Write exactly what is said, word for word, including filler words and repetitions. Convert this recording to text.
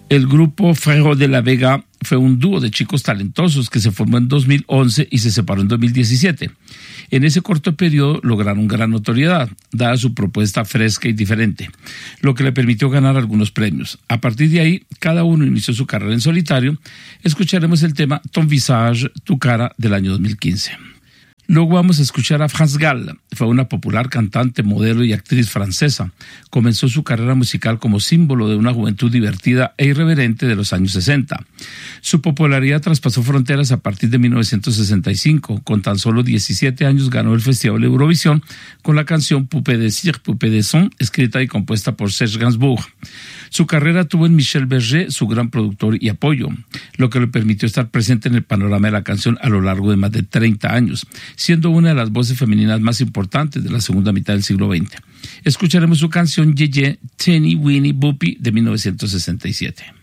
El grupo Ferro de la Vega fue un dúo de chicos talentosos que se formó en dos mil once y se separó en dos mil diecisiete. En ese corto periodo lograron gran notoriedad, dada su propuesta fresca y diferente, lo que le permitió ganar algunos premios. A partir de ahí, cada uno inició su carrera en solitario. Escucharemos el tema Ton Visage, Tu Cara, del año dos mil quince. Luego vamos a escuchar a France Gall. Fue una popular cantante, modelo y actriz francesa. Comenzó su carrera musical como símbolo de una juventud divertida e irreverente de los años sesenta. Su popularidad traspasó fronteras a partir de mil novecientos sesenta y cinco. Con tan solo diecisiete años ganó el Festival de Eurovisión con la canción Poupée de cire, Poupée de son, escrita y compuesta por Serge Gainsbourg. Su carrera tuvo en Michel Berger su gran productor y apoyo, lo que le permitió estar presente en el panorama de la canción a lo largo de más de treinta años, siendo una de las voces femeninas más importantes de la segunda mitad del siglo veinte. Escucharemos su canción Yeye, Teeny Weeny Boopy de mil novecientos sesenta y siete.